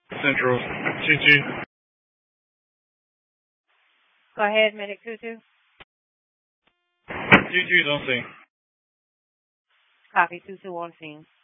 Central. 22. Go ahead, Medic 22. 22's on scene. Copy 22 on scene.